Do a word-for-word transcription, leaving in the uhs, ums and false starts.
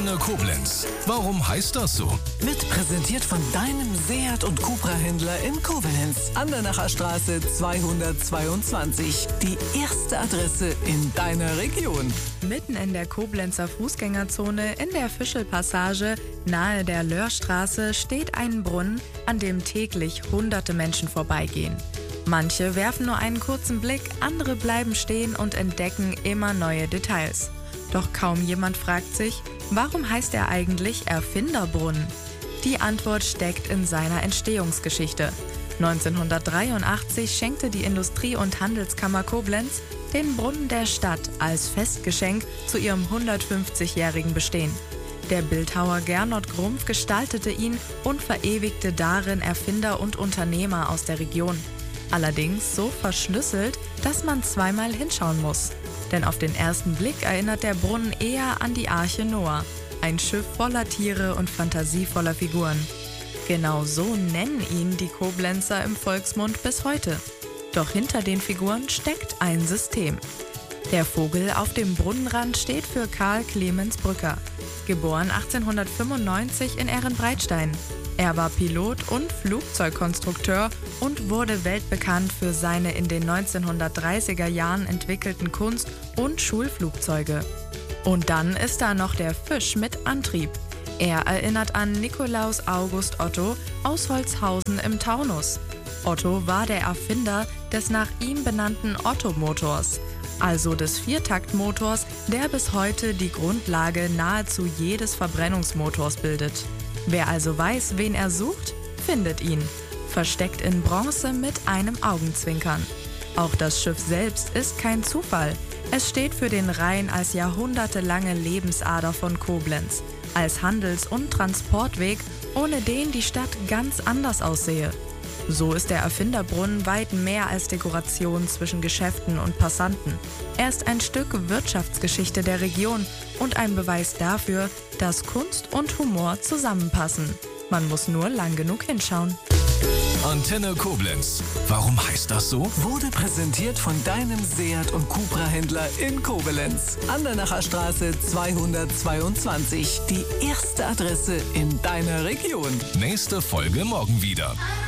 Antenne Koblenz. Warum heißt das so? Wird präsentiert von deinem Seat und Cupra-Händler in Koblenz. Andernacher Straße zweihundertzweiundzwanzig. Die erste Adresse in deiner Region. Mitten in der Koblenzer Fußgängerzone in der Fischelpassage nahe der Löhrstraße steht ein Brunnen, an dem täglich hunderte Menschen vorbeigehen. Manche werfen nur einen kurzen Blick, andere bleiben stehen und entdecken immer neue Details. Doch kaum jemand fragt sich, warum heißt er eigentlich Erfinderbrunnen? Die Antwort steckt in seiner Entstehungsgeschichte. neunzehnhundertdreiundachtzig schenkte die Industrie- und Handelskammer Koblenz den Brunnen der Stadt als Festgeschenk zu ihrem hundertfünfzigjährigen Bestehen. Der Bildhauer Gernot Grumpf gestaltete ihn und verewigte darin Erfinder und Unternehmer aus der Region. Allerdings so verschlüsselt, dass man zweimal hinschauen muss. Denn auf den ersten Blick erinnert der Brunnen eher an die Arche Noah, ein Schiff voller Tiere und fantasievoller Figuren. Genau so nennen ihn die Koblenzer im Volksmund bis heute. Doch hinter den Figuren steckt ein System. Der Vogel auf dem Brunnenrand steht für Karl Clemens Brücker, geboren achtzehnhundertfünfundneunzig in Ehrenbreitstein. Er war Pilot und Flugzeugkonstrukteur und wurde weltbekannt für seine in den neunzehnhundertdreißiger Jahren entwickelten Kunst- und Schulflugzeuge. Und dann ist da noch der Fisch mit Antrieb. Er erinnert an Nikolaus August Otto aus Holzhausen im Taunus. Otto war der Erfinder des nach ihm benannten Otto-Motors, also des Viertaktmotors, der bis heute die Grundlage nahezu jedes Verbrennungsmotors bildet. Wer also weiß, wen er sucht, findet ihn. Versteckt in Bronze mit einem Augenzwinkern. Auch das Schiff selbst ist kein Zufall. Es steht für den Rhein als jahrhundertelange Lebensader von Koblenz, als Handels- und Transportweg, ohne den die Stadt ganz anders aussehe. So ist der Erfinderbrunnen weit mehr als Dekoration zwischen Geschäften und Passanten. Er ist ein Stück Wirtschaftsgeschichte der Region und ein Beweis dafür, dass Kunst und Humor zusammenpassen. Man muss nur lang genug hinschauen. Antenne Koblenz. Warum heißt das so? Wurde präsentiert von deinem Seat und Cupra-Händler in Koblenz. Andernacher Straße zweihundertzweiundzwanzig. Die erste Adresse in deiner Region. Nächste Folge morgen wieder.